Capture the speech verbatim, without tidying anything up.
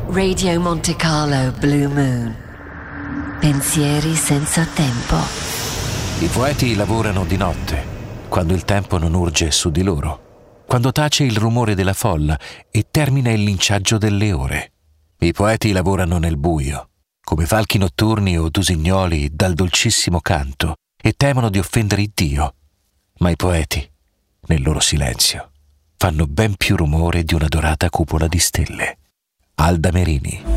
Radio Monte Carlo Blue Moon. Pensieri senza tempo. I poeti lavorano di notte, quando il tempo non urge su di loro, quando tace il rumore della folla e termina il linciaggio delle ore. I poeti lavorano nel buio, come falchi notturni o usignoli dal dolcissimo canto, e temono di offendere Dio. Ma i poeti, nel loro silenzio, fanno ben più rumore di una dorata cupola di stelle. Alda Merini.